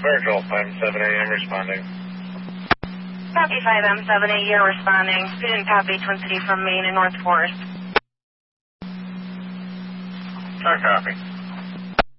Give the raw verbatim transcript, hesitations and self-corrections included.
Virgil, five M seven A, I'm responding. Copy five M seven A, you're responding. Student copy, Twin City from Maine and North Forest. Star copy.